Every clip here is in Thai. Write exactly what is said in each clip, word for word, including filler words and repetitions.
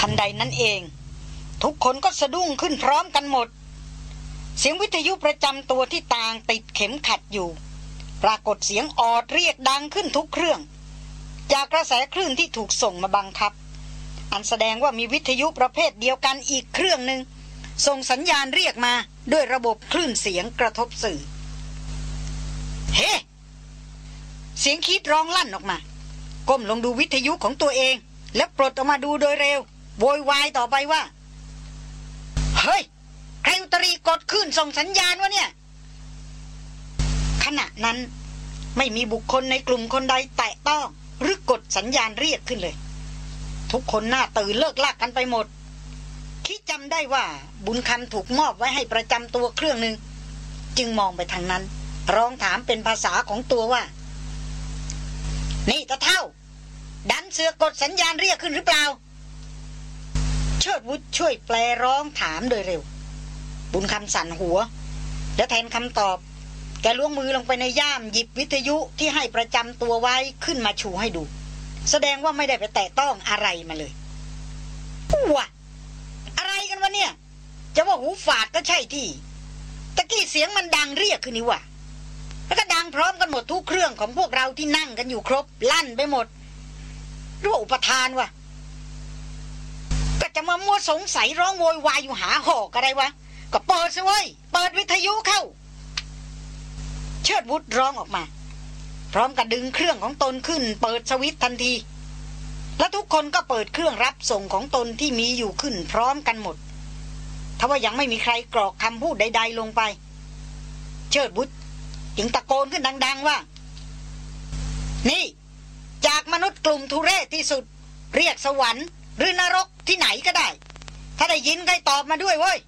ทันใดนั้นเองทุกคนก็สะดุ้งขึ้นพร้อมกันหมดเสียงวิทยุประจำตัวที่ต่างติดเข็มขัดอยู่ปรากฏเสียงออดเรียกดังขึ้นทุกเครื่องจากกระแสคลื่นที่ถูกส่งมาบังคับอันแสดงว่ามีวิทยุประเภทเดียวกันอีกเครื่องหนึ่งส่งสัญญาณเรียกมาด้วยระบบคลื่นเสียงกระทบสื่อเฮ้ hey! เสียงคีดร้องลั่นออกมาก้มลงดูวิทยุของตัวเองแล้วปลดออกมาดูโดยเร็วโวยวายต่อไปว่าเฮ้ยใครอุตรีกดคลื่นส่งสัญญาณวะเนี่ยขณะนั้นไม่มีบุคคลในกลุ่มคนใดแตะต้องหรือกดสัญญาณเรียกขึ้นเลยทุกคนหน้าตื่นเลิกลากกันไปหมดคิดจำได้ว่าบุญคำถูกมอบไว้ให้ประจำตัวเครื่องหนึ่งจึงมองไปทางนั้นร้องถามเป็นภาษาของตัวว่านี่ตะเท่าดันเสือกดสัญญาณเรียกขึ้นหรือเปล่าเชิดวุฒช่วยแปลร้องถามโดยเร็วบุญคำสั่นหัวและแทนคำตอบแกล้วงมือลงไปในย่ามหยิบวิทยุที่ให้ประจำตัวไว้ขึ้นมาชูให้ดูแสดงว่าไม่ได้ไปแตะต้องอะไรมาเลยว้าอะไรกันวะเนี่ยจะว่าหูฝาดก็ใช่ที่ตะกี้เสียงมันดังเรียกขึ้นนี่ว่ะแล้วก็ดังพร้อมกันหมดทุกเครื่องของพวกเราที่นั่งกันอยู่ครบลั่นไปหมดรู้อุปทานวะก็จะมามัวสงสัยร้องโวยวายอยู่หาหอกอะไรวะก็เปิดสิเว้ยเปิดวิทยุเข้าเชิดวุฒร้องออกมาพร้อมกับดึงเครื่องของตนขึ้นเปิดสวิตช์ทันทีและทุกคนก็เปิดเครื่องรับส่งของตนที่มีอยู่ขึ้นพร้อมกันหมดทว่ายังไม่มีใครกรอกคำพูดใดๆลงไปเชิดวุฒจึงตะโกนขึ้นดังๆว่านี่จากมนุษย์กลุ่มทุเรศที่สุดเรียกสวรรค์หรือนรกที่ไหนก็ได้ถ้าได้ยินใครตอบมาด้วยเว้ย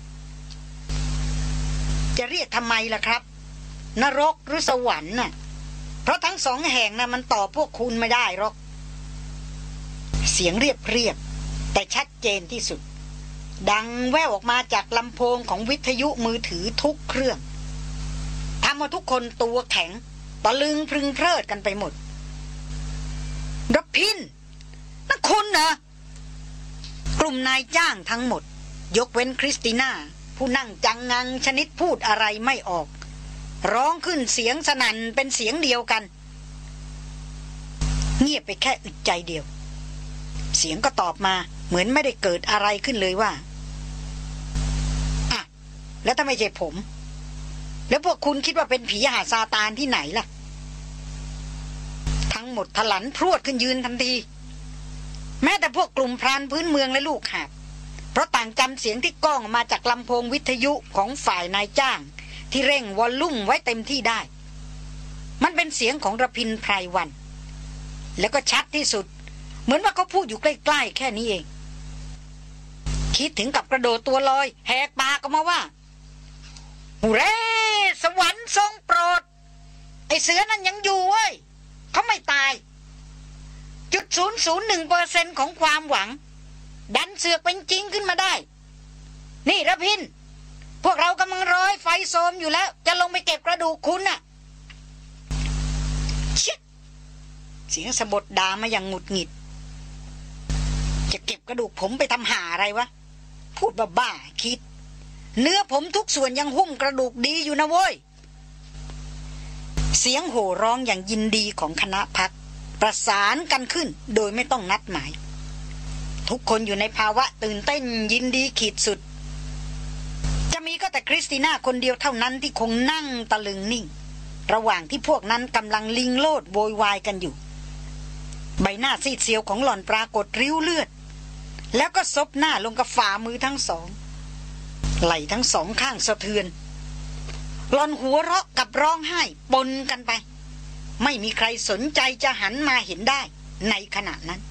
จะเรียกทำไมล่ะครับนรกหรือสวรรค์น่ะเพราะทั้งสองแห่งน่ะมันตอบพวกคุณไม่ได้หรอกเสียงเรียบๆแต่ชัดเจนที่สุดดังแว่วออกมาจากลำโพงของวิทยุมือถือทุกเครื่องทำให้ทุกคนตัวแข็งตะลึงพรึงเพลิดกันไปหมดรพินนั่นคุณเหรอกลุ่มนายจ้างทั้งหมดยกเว้นคริสติน่าผู้นั่งจังงังชนิดพูดอะไรไม่ออกร้องขึ้นเสียงสนั่นเป็นเสียงเดียวกันเงียบไปแค่อึดใจเดียวเสียงก็ตอบมาเหมือนไม่ได้เกิดอะไรขึ้นเลยว่าอ่ะแล้วถ้าไม่ใช่ผมแล้วพวกคุณคิดว่าเป็นผีหาซาตานที่ไหนล่ะทั้งหมดทะลันพรวดขึ้นยืนทันทีแม้แต่พวกกลุ่มพรานพื้นเมืองและลูกหาบเพราะต่างจำเสียงที่ก้องมาจากลำโพงวิทยุของฝ่ายนายจ้างที่เร่งวอลลุ่มไว้เต็มที่ได้มันเป็นเสียงของระพินไพรวันแล้วก็ชัดที่สุดเหมือนว่าเขาพูดอยู่ใกล้ๆแค่นี้เองคิดถึงกับกระโดดตัวลอยแหกปากออกมาว่าฮูเร่สวรรค์ทรงโปรดไอเสือนั่นยังอยู่เว้ยเขาไม่ตายจุดศูนย์ศูนย์หนึ่งเปอร์เซ็นต์ของความหวังดันเสือกเป็นจริงขึ้นมาได้นี่ระพินพวกเรากำลังรอไฟโซมอยู่แล้วจะลงไปเก็บกระดูกคุณน่ะชิดเสียงสะบดด่ามาอย่างหงุดหงิดจะเก็บกระดูกผมไปทำหาอะไรวะพูดบ้าๆคิดเนื้อผมทุกส่วนยังหุ้มกระดูกดีอยู่นะเว้ยเสียงโห่ร้องอย่างยินดีของคณะพักประสานกันขึ้นโดยไม่ต้องนัดหมายทุกคนอยู่ในภาวะตื่นเต้นยินดีขีดสุดจะมีก็แต่คริสติน่าคนเดียวเท่านั้นที่คงนั่งตะลึงนิ่งระหว่างที่พวกนั้นกำลังลิงโลดโวยวายกันอยู่ใบหน้าซีดเซียวของหล่อนปรากฏริ้วเลือดแล้วก็ซบหน้าลงกับฝ่ามือทั้งสองไหล่ทั้งสองข้างสะเทือนหล่อนหัวเราะกับร้องไห้ปนกันไปไม่มีใครสนใจจะหันมาเห็นได้ในขณะนั้น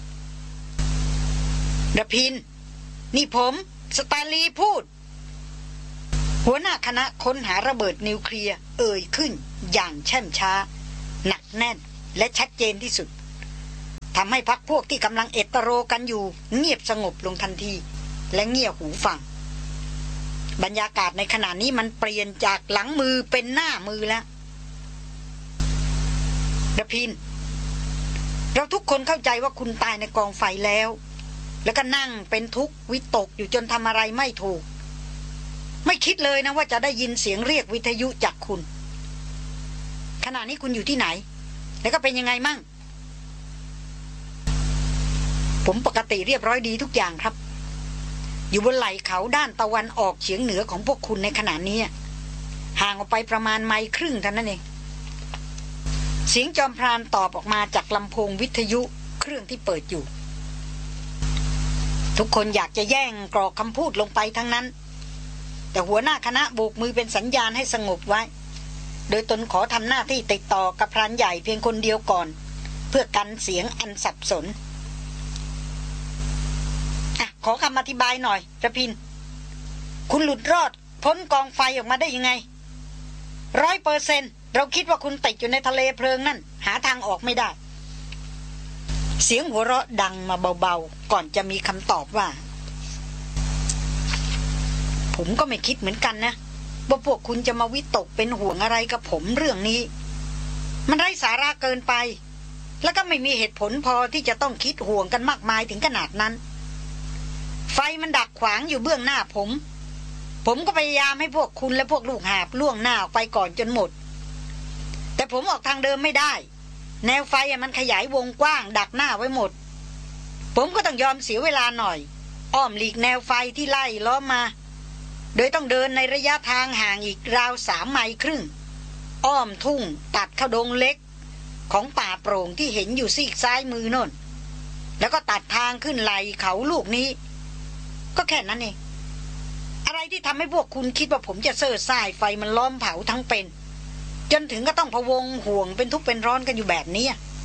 ระพินนี่ผมสตาลีพูดหัวหน้าคณะค้นหาระเบิดนิวเคลียร์เอ่ยขึ้นอย่างแช่มช้าหนักแน่นและชัดเจนที่สุดทำให้พรรคพวกที่กำลังเอตโรกันอยู่เงียบสงบลงทันทีและเงี่ยหูฟังบรรยากาศในขณะนี้มันเปลี่ยนจากหลังมือเป็นหน้ามือแล้วระพินเราทุกคนเข้าใจว่าคุณตายในกองไฟแล้วแล้วก็นั่งเป็นทุกข์วิตกอยู่จนทำอะไรไม่ถูกไม่คิดเลยนะว่าจะได้ยินเสียงเรียกวิทยุจากคุณขณะนี้คุณอยู่ที่ไหนแล้วก็เป็นยังไงมั่งผมปกติเรียบร้อยดีทุกอย่างครับอยู่บนไหล่เขาด้านตะวันออกเฉียงเหนือของพวกคุณในขณะนี้ห่างออกไปประมาณไมล์ครึ่งเท่านั้นเองเสียงจอมพรานตอบออกมาจากลำโพงวิทยุเครื่องที่เปิดอยู่ทุกคนอยากจะแย่งกรอกคำพูดลงไปทั้งนั้นแต่หัวหน้าคณะโบกมือเป็นสัญญาณให้สงบไว้โดยตนขอทำหน้าที่ติดต่อกับพรานใหญ่เพียงคนเดียวก่อนเพื่อกันเสียงอันสับสนอ่ะขอคำอธิบายหน่อยระพินคุณหลุดรอดพ้นกองไฟออกมาได้ยังไงร้อยเปอร์เซ็นต์เราคิดว่าคุณติดอยู่ในทะเลเพลิงนั่นหาทางออกไม่ได้เสียงหัวเราะดังมาเบาๆก่อนจะมีคำตอบว่าผมก็ไม่คิดเหมือนกันนะว่าพวกคุณจะมาวิตกเป็นห่วงอะไรกับผมเรื่องนี้มันไร้สาระเกินไปแล้วก็ไม่มีเหตุผลพอที่จะต้องคิดห่วงกันมากมายถึงขนาดนั้นไฟมันดักขวางอยู่เบื้องหน้าผมผมก็พยายามให้พวกคุณและพวกลูกหาบล่วงหน้าออกไปก่อนจนหมดแต่ผมออกทางเดิมไม่ได้แนวไฟมันขยายวงกว้างดักหน้าไว้หมดผมก็ต้องยอมเสียเวลาหน่อยอ้อมหลีกแนวไฟที่ไล่ล้อมมาโดยต้องเดินในระยะทางห่างอีกราวสามไมล์ครึ่งอ้อมทุ่งตัดเข้าดงเล็กของป่าโปร่งที่เห็นอยู่ซีกซ้ายมือโน่นแล้วก็ตัดทางขึ้นไหล่เขาลูกนี้ก็แค่นั้นเองอะไรที่ทำให้พวกคุณคิดว่าผมจะเซ่อส่ายไฟมันล้อมเผาทั้งเป็นจนถึงก็ต้องพะวงห่วงเป็นทุกข์เป็นร้อนกันอยู่แบบนี้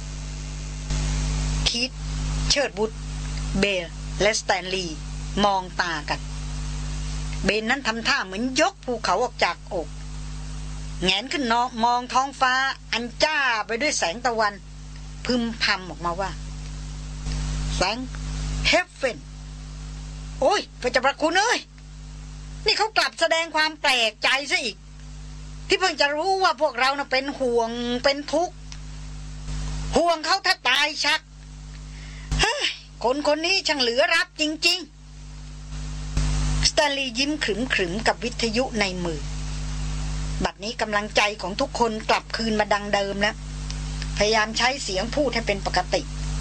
คิดเชิดบุตรเบลและสแตนลีย์มองตากันเบนนั้นทำท่าเหมือนยกภูเขาออกจากอกแงนขึ้นนมองท้องฟ้าอันจ้าไปด้วยแสงตะวันพึมพำออกมาว่าแสงเฮฟเฟนโอ้ยพระเจ้าประคุณเอ้ยนี่เขากลับแสดงความแปลกใจซะอีกที่เพิ่งจะรู้ว่าพวกเราน่ะเป็นห่วงเป็นทุกข์ห่วงเขาถ้าตายชักเฮ้ยคนคนนี้ช่างเหลือรับจริงๆสแตนลีย์ยิ้มขรึมๆกับวิทยุในมือบัดนี้กำลังใจของทุกคนกลับคืนมาดังเดิมแล้วพยายามใช้เสียงพูดให้เป็นปกติ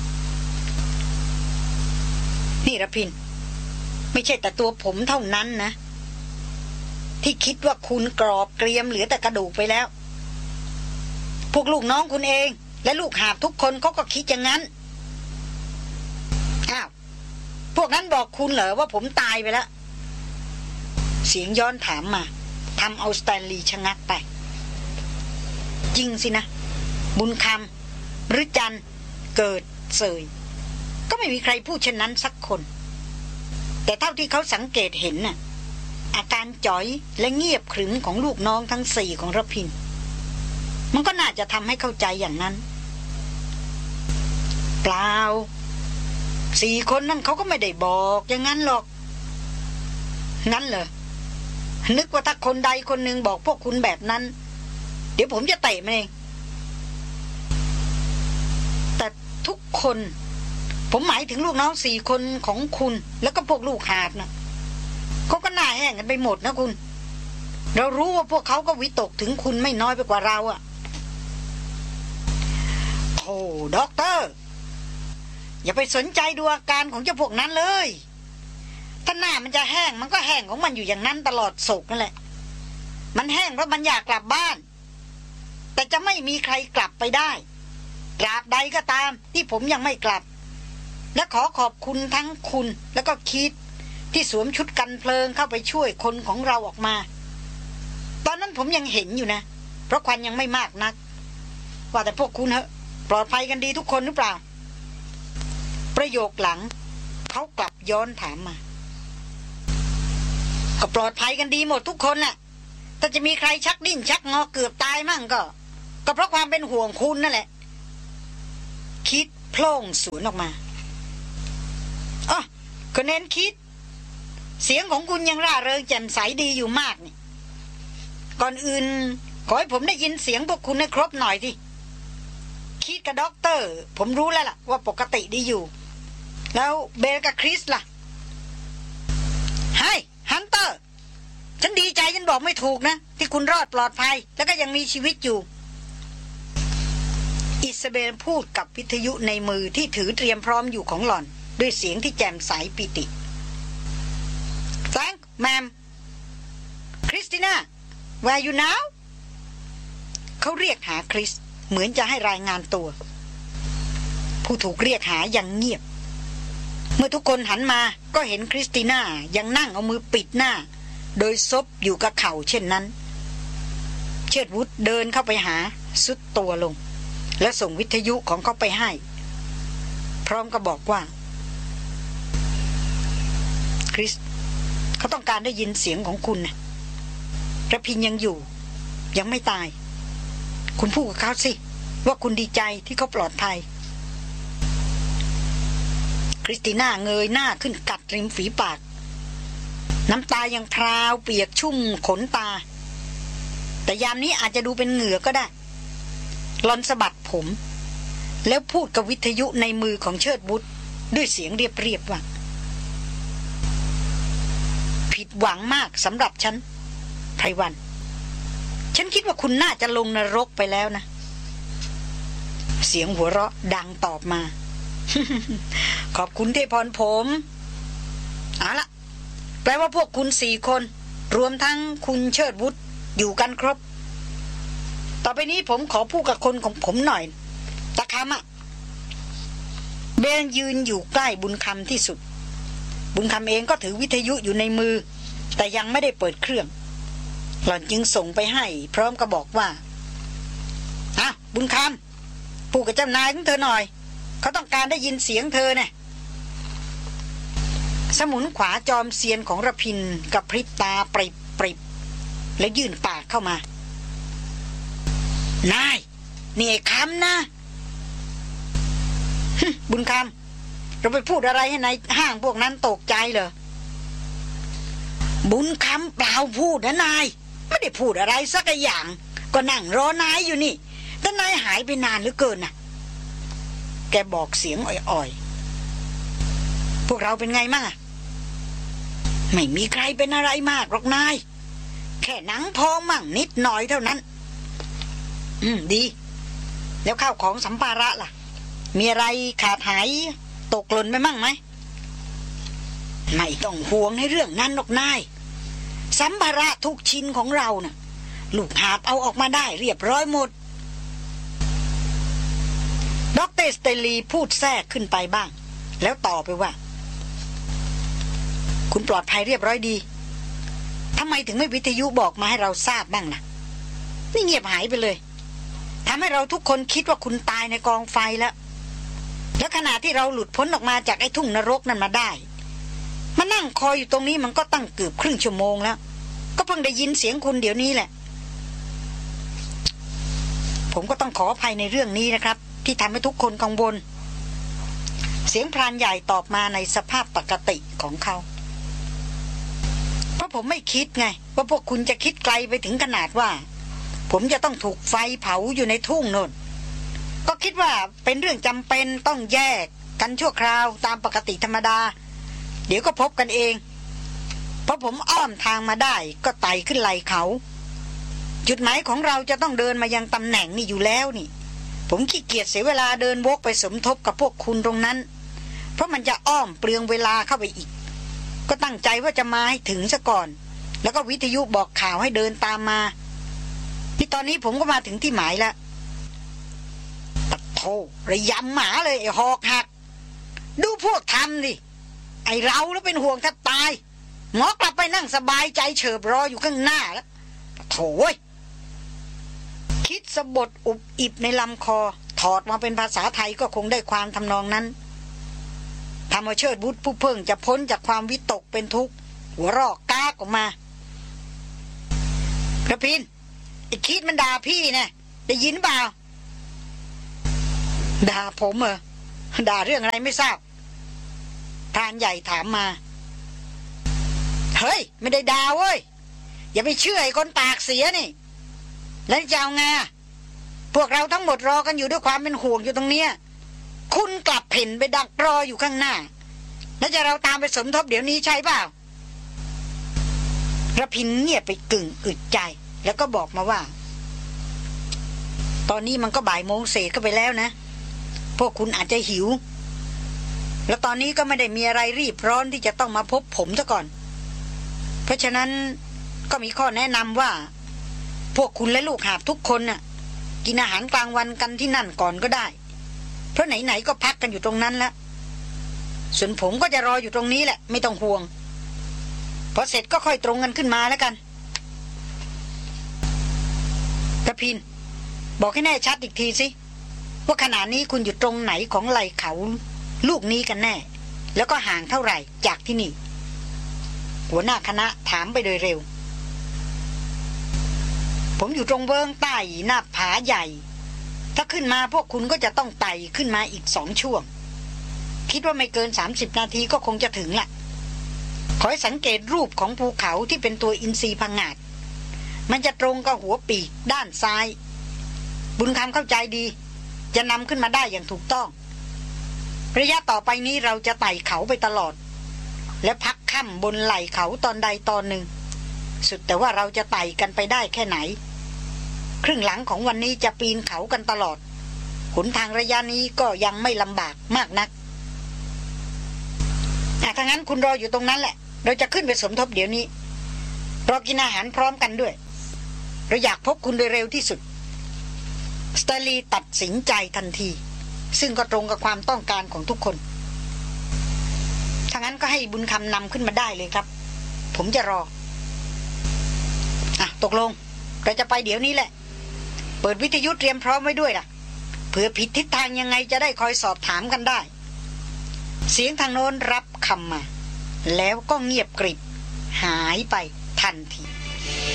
นี่ระพินไม่ใช่แต่ตัวผมเท่านั้นนะที่คิดว่าคุณกรอบเกรียมเหลือแต่กระดูกไปแล้วพวกลูกน้องคุณเองและลูกหาบทุกคนเขาก็คิดอย่างนั้นอ้าวพวกนั้นบอกคุณเหรอว่าผมตายไปแล้วเสียงย้อนถามมาทำเอาสแตนลีย์ชะงักไปจริงสินะบุญคำหรือจันเกิดเสยก็ไม่มีใครพูดเช่นนั้นสักคนแต่เท่าที่เขาสังเกตเห็นน่ะอาการจ๋อยและเงียบขรึมของลูกน้องทั้งสี่ของระพินมันก็น่าจะทำให้เข้าใจอย่างนั้นเปล่าสี่คนนั่นเขาก็ไม่ได้บอกอย่างนั้นหรอกงั้นเหรอนึกว่าถ้าคนใดคนหนึ่งบอกพวกคุณแบบนั้นเดี๋ยวผมจะเตะมันเองแต่ทุกคนผมหมายถึงลูกน้องสี่คนของคุณแล้วก็พวกลูกหาบนะเขาก็หน้าแห้งกันไปหมดนะคุณเรารู้ว่าพวกเขาก็วิตกถึงคุณไม่น้อยไปกว่าเราอะโธ่ด็อกเตอร์อย่าไปสนใจดูอาการของเจ้าพวกนั้นเลยถ้าหน้ามันจะแห้งมันก็แห้งของมันอยู่อย่างนั้นตลอดโศกนั่นแหละมันแห้งเพราะมันอยากกลับบ้านแต่จะไม่มีใครกลับไปได้ตราบใดก็ตามที่ผมยังไม่กลับและขอขอบคุณทั้งคุณแล้วก็คิดที่สวมชุดกันเพลิงเข้าไปช่วยคนของเราออกมาตอนนั้นผมยังเห็นอยู่นะเพราะควันยังไม่มากนักว่าแต่พวกคุณเหอะปลอดภัยกันดีทุกคนหรือเปล่าประโยคหลังเขากลับย้อนถามมาก็ปลอดภัยกันดีหมดทุกคนแหละถ้าจะมีใครชักดิ้นชักงอเกือบตายมั่งก็ก็เพราะความเป็นห่วงคุณนั่นแหละคิดโพล่งสวนออกมาอ๋อก็เน้นคิดเสียงของคุณยังร่าเริงแจ่มใสดีอยู่มากนี่ก่อนอื่นขอให้ผมได้ยินเสียงพวกคุณให้ครบหน่อยที่คิดกับด็อกเตอร์ผมรู้แล้วล่ะว่าปกติดีอยู่แล้วเบลกับคริสล่ะไฮฮันเตอร์ฉันดีใจฉันบอกไม่ถูกนะที่คุณรอดปลอดภัยแล้วก็ยังมีชีวิตอยู่อิซาเบลพูดกับวิทยุในมือที่ถือเตรียมพร้อมอยู่ของหล่อนด้วยเสียงที่แจ่มใสปิติแฟรงค์แมมคริสติน่า where you now เขาเรียกหาคริสเหมือนจะให้รายงานตัวผู้ถูกเรียกหายังเงียบเมื่อทุกคนหันมาก็เห็นคริสติน่ายังนั่งเอามือปิดหน้าโดยซบอยู่กับเข่าเช่นนั้นเชิดวุฒเดินเข้าไปหาสุดตัวลงและส่งวิทยุของเขาไปให้พร้อมกับบอกว่าคริสเขาต้องการได้ยินเสียงของคุณนะระพินยังอยู่ยังไม่ตายคุณพูดกับเขาสิว่าคุณดีใจที่เขาปลอดภัยคริสติน่าเงยหน้าขึ้นกัดริมฝีปากน้ำตายังพราวเปียกชุ่มขนตาแต่ยามนี้อาจจะดูเป็นเหงื่อก็ได้หลอนสะบัดผมแล้วพูดกับวิทยุในมือของเชิดบุตรด้วยเสียงเรียบๆว่าผิดหวังมากสำหรับฉันไพรวันฉันคิดว่าคุณน่าจะลงนรกไปแล้วนะเสียงหัวเราะดังตอบมา ขอบคุณเทพรผมเอาละแปลว่าพวกคุณสี่คนรวมทั้งคุณเชิดวุฒอยู่กันครบต่อไปนี้ผมขอพูดกับคนของผมหน่อยตะคำอะเบนยืนอยู่ใกล้บุญคำที่สุดบุญคำเองก็ถือวิทยุอยู่ในมือแต่ยังไม่ได้เปิดเครื่องหล่อนจึงส่งไปให้พร้อมกับบอกว่าอ่ะบุญคำพูดกับเจ้านายของเธอหน่อยเขาต้องการได้ยินเสียงเธอเนี่ยสมุนขวาจอมเซียนของระพินกับพริบตาปริบปริบและยื่นปากเข้ามานายนี่ไอ้คำนะบุญคำเราไปพูดอะไรให้ในห้างพวกนั้นตกใจเหรอบุญคำเปล่าพูดนะนายไม่ได้พูดอะไรสักอย่างก็นั่งรอนายอยู่นี่แต่นายหายไปนานเหลือเกินน่ะแกบอกเสียงอ่อยๆพวกเราเป็นไงมั่งอะไม่มีใครเป็นอะไรมากหรอกนายแค่หนังพองมั่งนิดหน่อยเท่านั้นอืมดีแล้วข้าวของสัมภาระล่ะมีอะไรขาดหายตกหล่นไปมั่งไหมไม่ต้องห่วงในเรื่องนั้นหรอกนายสัมภาระทุกชิ้นของเราน่ะลูกหาบเอาออกมาได้เรียบร้อยหมดดร.สเตลีพูดแทรกขึ้นไปบ้างแล้วต่อไปว่าคุณปลอดภัยเรียบร้อยดีทำไมถึงไม่วิทยุบอกมาให้เราทราบบ้างล่ะนี่เงียบหายไปเลยทำให้เราทุกคนคิดว่าคุณตายในกองไฟแล้วแล้วขณะที่เราหลุดพ้นออกมาจากไอ้ทุ่งนรกนั้นมาได้มานั่งคอยอยู่ตรงนี้มันก็ตั้งเกือบครึ่งชั่วโมงแล้วก็เพิ่งได้ยินเสียงคุณเดี๋ยวนี้แหละผมก็ต้องขออภัยในเรื่องนี้นะครับที่ทำให้ทุกคนกังวลเสียงพรานใหญ่ตอบมาในสภาพปกติของเขาเพราะผมไม่คิดไงว่าพวกคุณจะคิดไกลไปถึงขนาดว่าผมจะต้องถูกไฟเผาอยู่ในทุ่งโน่นก็คิดว่าเป็นเรื่องจำเป็นต้องแยกกันชั่วคราวตามปกติธรรมดาเดี๋ยวก็พบกันเองเพราะผมอ้อมทางมาได้ก็ไต่ขึ้นไหล่เขาจุดหมายของเราจะต้องเดินมายังตำแหน่งนี่อยู่แล้วนี่ผมขี้เกียจเสียเวลาเดินวกไปสมทบกับพวกคุณตรงนั้นเพราะมันจะอ้อมเปลืองเวลาเข้าไปอีกก็ตั้งใจว่าจะมาให้ถึงซะก่อนแล้วก็วิทยุบอกข่าวให้เดินตามมาที่ตอนนี้ผมก็มาถึงที่หมายแล้วปะโถระยำหมาเลยไอ้หอกหักดูพวกทำดิไอ้เราแล้วเป็นห่วงแทบตายหมอกลับไปนั่งสบายใจเฉิบรออยู่ข้างหน้าแล้วปะโถยคิดสะบดอุบอิบในลำคอถอดมาเป็นภาษาไทยก็คงได้ความทำนองนั้นทำเอาเชิดบุตรผู้เพิ่งจะพ้นจากความวิตกเป็นทุกข์หัวรอกก้ากออกมากระพินไอ้คิดมันด่าพี่นะได้ยินเปล่าด่าผมเหรอด่าเรื่องอะไรไม่ทราบพรานใหญ่ถามมาเฮ้ยไม่ได้ด่าเว้ยอย่าไปเชื่อไอ้คนปากเสียนี่แล้วจะเอาไงพวกเราทั้งหมดรอกันอยู่ด้วยความเป็นห่วงอยู่ตรงเนี้ยคุณกลับเพ่นไปดักรออยู่ข้างหน้าแล้วจะเราตามไปสมทบเดี๋ยวนี้ใช่เปล่าระพินเงียบไปกึ่งอึดใจแล้วก็บอกมาว่าตอนนี้มันก็บ่ายโมงเศษก็ไปแล้วนะพวกคุณอาจจะหิวแล้วตอนนี้ก็ไม่ได้มีอะไรรีบร้อนที่จะต้องมาพบผมซะก่อนเพราะฉะนั้นก็มีข้อแนะนำว่าพวกคุณและลูกหาบทุกคนน่ะกินอาหารกลางวันกันที่นั่นก่อนก็ได้เพราะไหนๆก็พักกันอยู่ตรงนั้นแล้วส่วนผมก็จะรออยู่ตรงนี้แหละไม่ต้องห่วงพอเสร็จก็ค่อยตรงกันขึ้นมาแล้วกันกระพินบอกให้แน่ชัดอีกทีสิว่าขณะนี้คุณอยู่ตรงไหนของไหล่เขาลูกนี้กันแน่แล้วก็ห่างเท่าไหร่จากที่นี่หัวหน้าคณะถามไปโดยเร็วผมอยู่ตรงเบื้องใต้หน้าผาใหญ่ถ้าขึ้นมาพวกคุณก็จะต้องไต่ขึ้นมาอีกสองช่วงคิดว่าไม่เกินสามสิบนาทีก็คงจะถึงละขอให้สังเกตรูปของภูเขาที่เป็นตัวอินทรีพังงาดมันจะตรงกับหัวปีกด้านซ้ายบุญคำเข้าใจดีจะนำขึ้นมาได้อย่างถูกต้องระยะต่อไปนี้เราจะไต่เขาไปตลอดและพักค่ำบนไหล่เขาตอนใดตอนหนึ่งสุดแต่ว่าเราจะไต่กันไปได้แค่ไหนครึ่งหลังของวันนี้จะปีนเขากันตลอดหนทางระยะนี้ก็ยังไม่ลำบากมากนักถ้างั้นคุณรออยู่ตรงนั้นแหละเราจะขึ้นไปสมทบเดี๋ยวนี้รอกินอาหารพร้อมกันด้วยเราอยากพบคุณโดยเร็วที่สุดสตาลีตัดสินใจทันทีซึ่งก็ตรงกับความต้องการของทุกคนถ้างั้นก็ให้บุญคำนำขึ้นมาได้เลยครับผมจะรออ่ะตกลงเราจะไปเดี๋ยวนี้แหละเปิดวิทยุเตรียมพร้อมไว้ด้วยล่ะเผื่อผิดทิศทางยังไงจะได้คอยสอบถามกันได้เสียงทางโน้นรับคำมาแล้วก็เงียบกริบหายไปทันที